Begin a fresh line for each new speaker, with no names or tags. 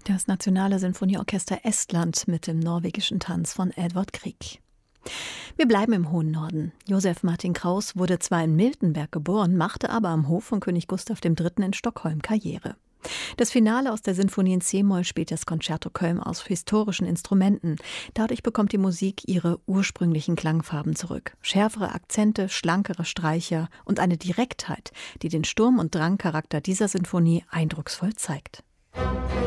Das Nationale Sinfonieorchester Estland mit dem norwegischen Tanz von Edvard Grieg. Wir bleiben im hohen Norden. Josef Martin Kraus wurde zwar in Miltenberg geboren, machte aber am Hof von König Gustav III. In Stockholm Karriere. Das Finale aus der Sinfonie in c-Moll spielt das Concerto Köln aus historischen Instrumenten. Dadurch bekommt die Musik ihre ursprünglichen Klangfarben zurück. Schärfere Akzente, schlankere Streicher und eine Direktheit, die den Sturm- und Drangcharakter dieser Sinfonie eindrucksvoll zeigt.